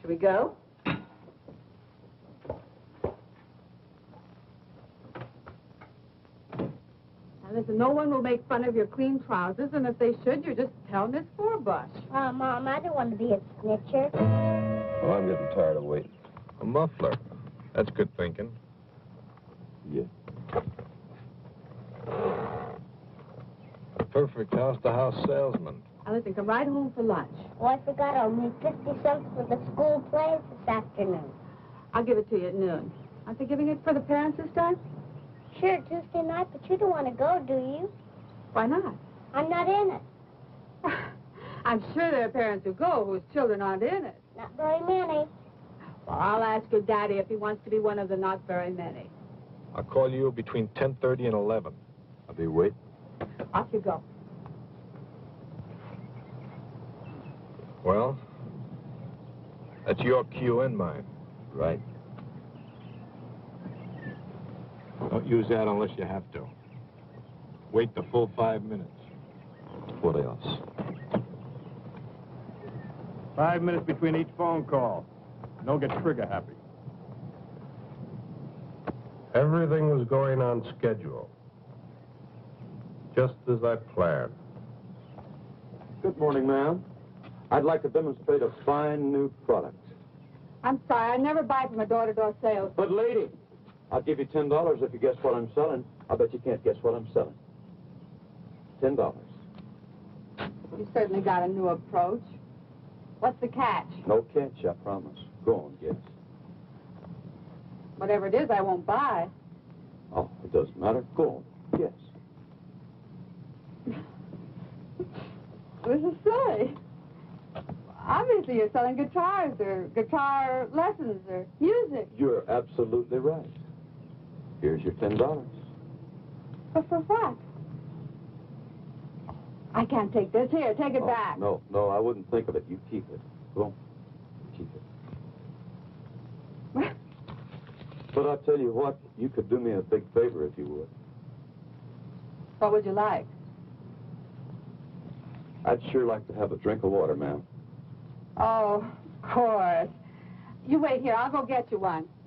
Shall we go? Now, listen, no one will make fun of your clean trousers, and if they should, you're just tell Miss Forbush. Mom, I don't want to be a snitcher. Well, I'm getting tired of waiting. A muffler. That's good thinking. Yeah. A perfect house-to-house salesman. Now, listen, come right home for lunch. Oh, I forgot I'll need 50 cents for the school plays this afternoon. I'll give it to you at noon. Aren't they giving it for the parents this time? Sure, Tuesday night, but you don't want to go, do you? Why not? I'm not in it. I'm sure there are parents who go whose children aren't in it. Not very many. Well, I'll ask your daddy if he wants to be one of the not very many. I'll call you between 10:30 and 11. I'll be waiting. Off you go. Well, that's your cue and mine. Right. Don't use that unless you have to. Wait the full 5 minutes. What else? 5 minutes between each phone call. Don't get trigger happy. Everything was going on schedule. Just as I planned. Good morning, ma'am. I'd like to demonstrate a fine new product. I'm sorry, I never buy from a door-to-door sales. But, lady, I'll give you $10 if you guess what I'm selling. I bet you can't guess what I'm selling. $10. You certainly got a new approach. What's the catch? No catch, I promise. Go on, guess. Whatever it is, I won't buy. Oh, it doesn't matter. Go on, guess. This is silly. Obviously, you're selling guitars or guitar lessons or music. You're absolutely right. Here's your $10. But for what? I can't take this. Here, take it back. No, I wouldn't think of it. You keep it. Go on. Keep it. But I'll tell you what, you could do me a big favor if you would. What would you like? I'd sure like to have a drink of water, ma'am. Oh, of course. You wait here. I'll go get you one.